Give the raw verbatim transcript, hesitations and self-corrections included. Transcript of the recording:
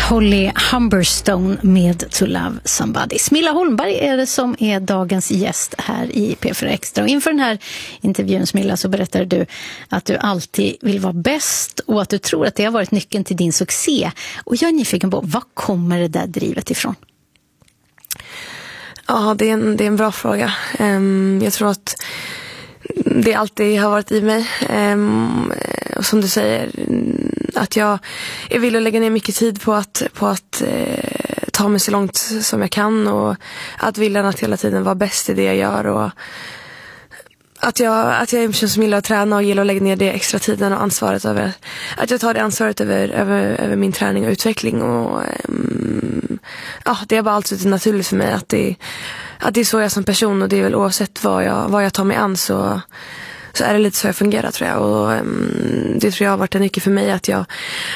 Holly Humberstone med To Love Somebody. Smilla Holmberg är det som är dagens gäst här i P fyra Extra. Och inför den här intervjun, Smilla, så berättar du att du alltid vill vara bäst och att du tror att det har varit nyckeln till din succé. Och jag är nyfiken på, var kommer det där drivet ifrån? Ja, det är en, det är en bra fråga. Um, jag tror att det alltid har varit i mig. Um, och som du säger, att jag, jag vill lägga ner mycket tid på att, på att eh, ta mig så långt som jag kan. Och att vilja att hela tiden vara bäst i det jag gör. Och att jag, att jag är en person som gillar att träna och gillar att lägga ner det extra tiden och ansvaret över. Att jag tar det ansvaret över, över, över min träning och utveckling. Och um, ja, det är bara alltid naturligt för mig att det, att det är så jag som person. Och det är väl oavsett vad jag, vad jag tar mig an, så så är det lite så jag fungerar, tror jag. Och um, det tror jag har varit en nyckel för mig, att jag,